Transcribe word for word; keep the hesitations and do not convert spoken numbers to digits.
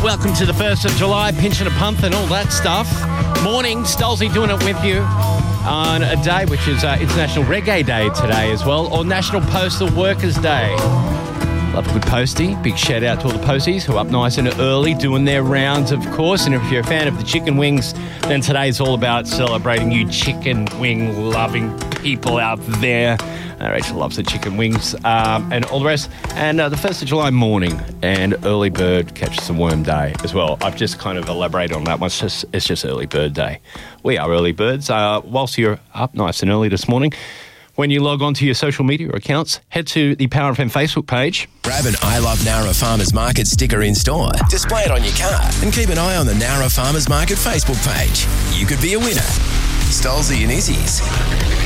Welcome to the first of July, pinching a pump and all that stuff. Morning, Stolzy doing it with you on a day which is uh, International Reggae Day today as well, or National Postal Workers Day. Love a good postie. Big shout out to all the posties who are up nice and early doing their rounds, of course. And if you're a fan of the chicken wings, then today's all about celebrating you chicken wing loving people out there. Uh, Rachel loves the chicken wings um, and all the rest. And uh, the first of July morning and early bird catches a worm day as well. I've just kind of elaborated on that one. It's just, it's just early bird day. We are early birds. Uh, whilst you're up nice and early this morning, when you log on to your social media accounts, head to the Power F M Facebook page. Grab an I Love Nowra Farmers Market sticker in store, display it on your car, and keep an eye on the Nowra Farmers Market Facebook page. You could be a winner. Stolzy and Izzy's.